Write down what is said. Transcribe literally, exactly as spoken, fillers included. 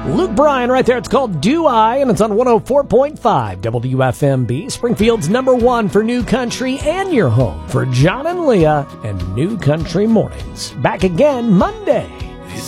Luke Bryan right there. It's called Do I, and it's on one oh four point five W F M B, Springfield's number one for new country, and your home for John and Leah and New Country Mornings. Back again Monday.